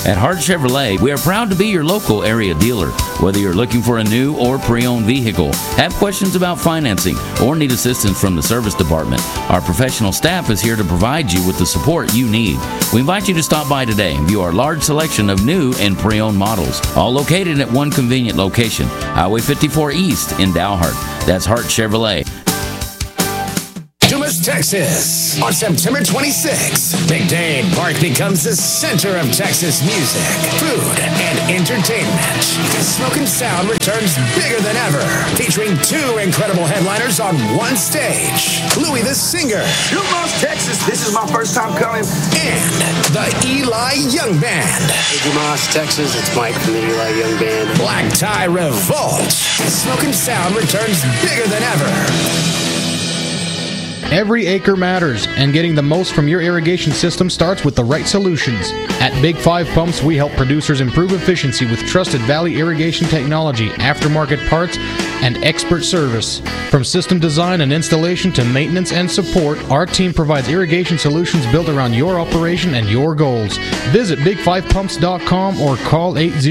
At Hart Chevrolet, we are proud to be your local area dealer. Whether you're looking for a new or pre-owned vehicle, have questions about financing, or need assistance from the service department, our professional staff is here to provide you with the support you need. We invite you to stop by today and view our large selection of new and pre-owned models, all located at one convenient location, Highway 54 East in Dalhart. That's Hart Chevrolet. Dumas, Texas. On September 26th, McDade Park becomes the center of Texas music, food, and entertainment. Smoke and Sound returns bigger than ever, featuring two incredible headliners on one stage. Louis the Singer. Dumas, Texas. This is my first time coming. And the Eli Young Band. Hey, Dumas, Texas. It's Mike from the Eli Young Band. Black Tie Revolt. Smoke and Sound returns bigger than ever. Every acre matters, and getting the most from your irrigation system starts with the right solutions. At Big 5 Pumps, we help producers improve efficiency with trusted Valley irrigation technology, aftermarket parts, and expert service. From system design and installation to maintenance and support, our team provides irrigation solutions built around your operation and your goals. Visit big5pumps.com or call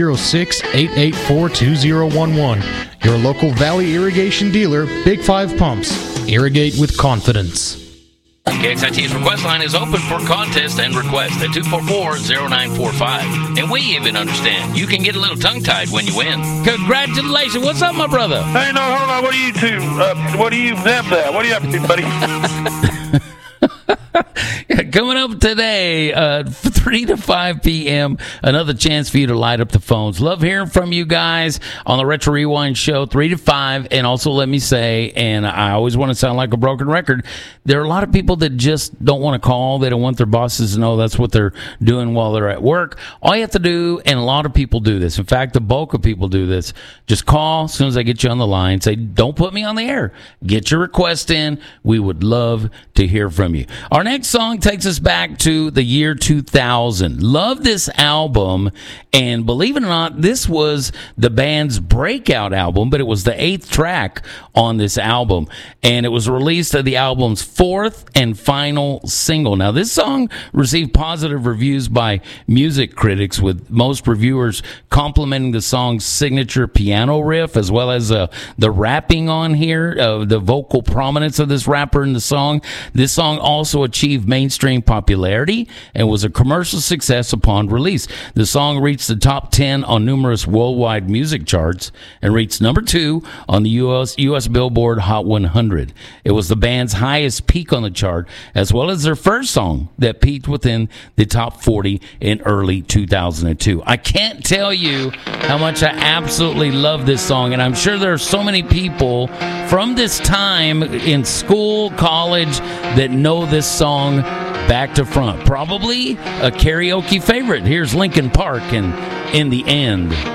806-884-2011. Your local Valley irrigation dealer, Big 5 Pumps. Irrigate with confidence. KXIT's request line is open for contest and request at 244-0945. And we even understand you can get a little tongue-tied when you win. Congratulations. What's up, my brother? Hey, no, hold on. What are you two? What do you have there? What are you up to, buddy? Coming up today, 3 to 5 p.m., another chance for you to light up the phones. Love hearing from you guys on the Retro Rewind Show, 3 to 5. And also let me say, and I always want to sound like a broken record, there are a lot of people that just don't want to call. They don't want their bosses to know that's what they're doing while they're at work. All you have to do, and a lot of people do this, in fact, the bulk of people do this, just call as soon as I get you on the line. Say, don't put me on the air. Get your request in. We would love to hear from you. Our next song takes us back to the year 2000. Love this album, and believe it or not, this was the band's breakout album, but it was the 8th track on this album, and it was released as the album's 4th and final single. Now, this song received positive reviews by music critics, with most reviewers complimenting the song's signature piano riff, as well as the rapping on here, the vocal prominence of this rapper in the song. This song also achieved mainstream popularity and was a commercial success upon release. The song reached the top 10 on numerous worldwide music charts and reached number 2 on the U.S. Billboard Hot 100. It was the band's highest peak on the chart, as well as their first song that peaked within the top 40 in early 2002. I can't tell you how much I absolutely love this song, and I'm sure there are so many people from this time in school, college, that know this song back to front. Probably a karaoke favorite. Here's Linkin Park and In the End.